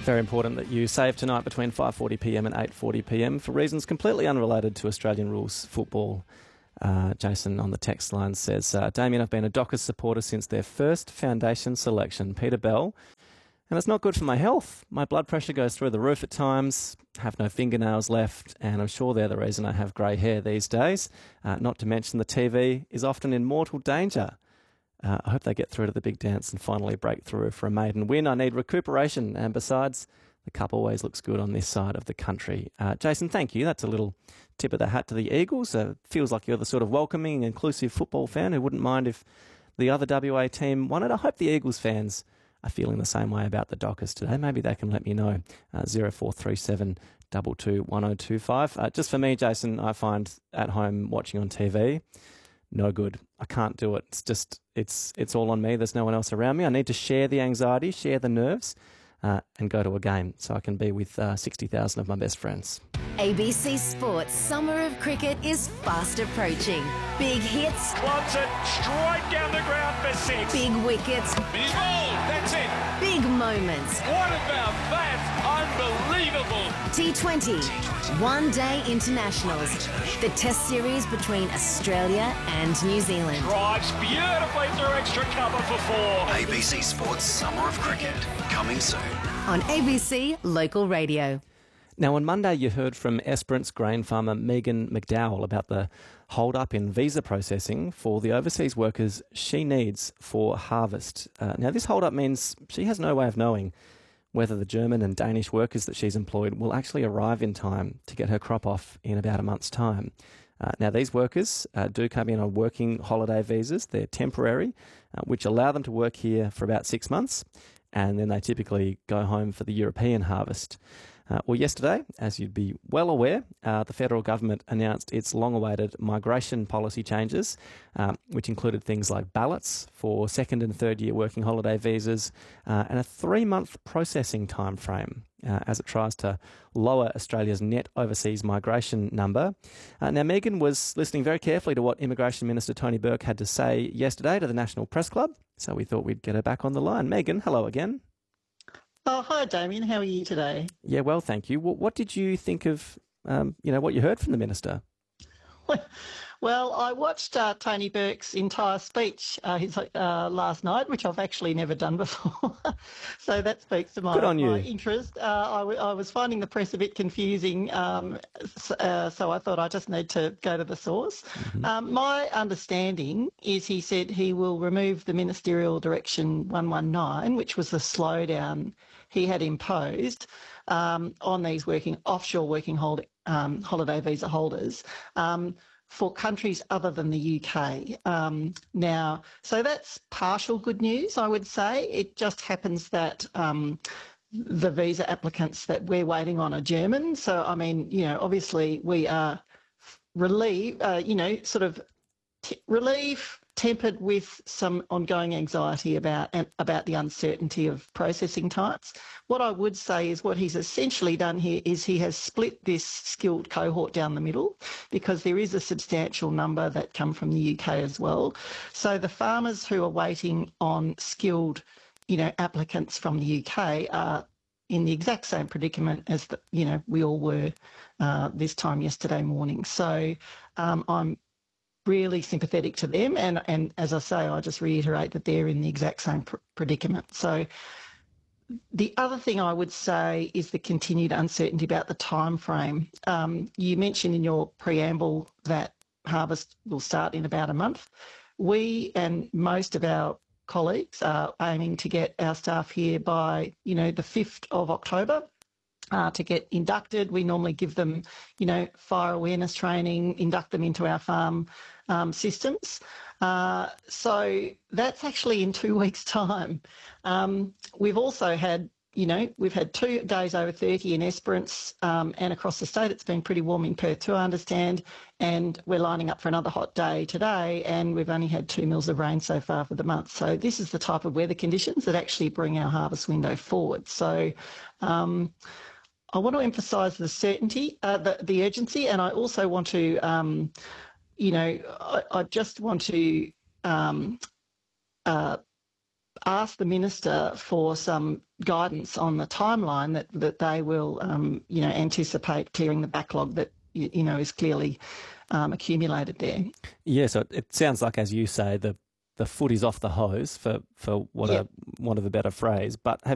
Very important that you save tonight between 5:40pm and 8:40pm for reasons completely unrelated to Australian rules football. Jason on the text line says, Damien, I've been a Dockers supporter since their first foundation selection, Peter Bell, and it's not good for my health. My blood pressure goes through the roof at times, have no fingernails left, and I'm sure they're the reason I have grey hair these days. Not to mention the TV is often in mortal danger. I hope they get through to the big dance and finally break through for a maiden win. I need recuperation, and besides, the cup always looks good on this side of the country. Jason, thank you. That's a little tip of the hat to the Eagles. Feels like you're the sort of welcoming, inclusive football fan who wouldn't mind if the other WA team won it. I hope the Eagles fans are feeling the same way about the Dockers today. Maybe they can let me know. 0437 22 1025. Just for me, Jason, I find at home watching on TV, no good. I can't do it. It's all on me. There's no one else around me. I need to share the anxiety, share the nerves, and go to a game so I can be with 60,000 of my best friends. ABC Sports Summer of Cricket is fast approaching. Big hits. Clubs it straight down the ground for six. Big wickets. He's bowled. That's it. Big moments. What about that? Unbelievable. T20. One-day internationals. The test series between Australia and New Zealand. Drives beautifully through extra cover for four. ABC Sports Summer of Cricket, coming soon. On ABC Local Radio. Now, on Monday, you heard from Esperance grain farmer Megan McDowell about the hold-up in visa processing for the overseas workers she needs for harvest. Now, this hold-up means she has no way of knowing whether the German and Danish workers that she's employed will actually arrive in time to get her crop off in about a month's time. Now, these workers do come in on working holiday visas. They're temporary, which allow them to work here for about 6 months, and then they typically go home for the European harvest. Well, yesterday, as you'd be well aware, the federal government announced its long-awaited migration policy changes, which included things like ballots for second and third year working holiday visas and a 3-month processing time frame as it tries to lower Australia's net overseas migration number. Now, Megan was listening very carefully to what Immigration Minister Tony Burke had to say yesterday to the National Press Club, so we thought we'd get her back on the line. Megan, hello again. Oh, hi, Damien. How are you today? Yeah, well, thank you. What did you think of, what you heard from the minister? Well, I watched Tony Burke's entire speech last night, which I've actually never done before. So that speaks to my interest. I was finding the press a bit confusing, so I thought I just need to go to the source. Mm-hmm. My understanding is he said he will remove the Ministerial Direction 119, which was the slowdown he had imposed on these offshore working holiday visa holders for countries other than the UK. Now, so that's partial good news, I would say. It just happens that the visa applicants that we're waiting on are German. So, I mean, obviously we are relieved, relief tempered with some ongoing anxiety about the uncertainty of processing times. What I would say is what he's essentially done here is he has split this skilled cohort down the middle, because there is a substantial number that come from the UK as well. So the farmers who are waiting on skilled, applicants from the UK are in the exact same predicament as we all were this time yesterday morning. So I'm really sympathetic to them, and as I say, I just reiterate that they're in the exact same predicament. So the other thing I would say is the continued uncertainty about the time frame. You mentioned in your preamble that harvest will start in about a month. We and most of our colleagues are aiming to get our staff here by the 5th of October. To get inducted. We normally give them, fire awareness training, induct them into our farm systems. So that's actually in 2 weeks' time. We've also had, we've had 2 days over 30 in Esperance and across the state. It's been pretty warm in Perth too, I understand, and we're lining up for another hot day today, and we've only had 2 mils of rain so far for the month. So this is the type of weather conditions that actually bring our harvest window forward. So I want to emphasise the certainty, the urgency, and I also want to, I just want to asked the minister for some guidance on the timeline that they will, anticipate clearing the backlog that, is clearly accumulated there. Yeah, so it sounds like, as you say, the foot is off the hose, for want of a better phrase. But